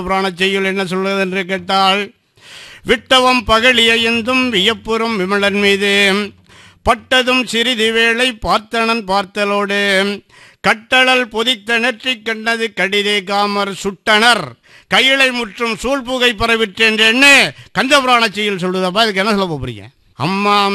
புராண செய்யுள் என்ன சொல்வது என்று கேட்டால், விட்டவம் பகலிய எந்தும் வியப்புறும் விமலன் மீது பட்டதும் சிறிது வேளை பார்த்தனன் பார்த்தலோடு கட்டளல் பொதித்த நெற்றி கண்டது கடிதே காமர் சுட்டனர் கையிலை முற்றும் சூழ்புகை பரவிற்றேன் என்ன கந்த புராண செய்யுள் சொல்லுதப்பா. இதுக்கு என்ன சொல்ல போறீங்க? அம்மா